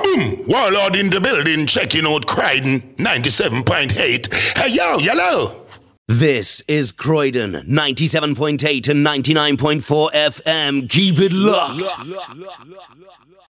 Boom! Warlord in the building, checking out Croydon 97.8. Hey yo, yellow! This is Croydon 97.8 and 99.4 FM. Keep it locked.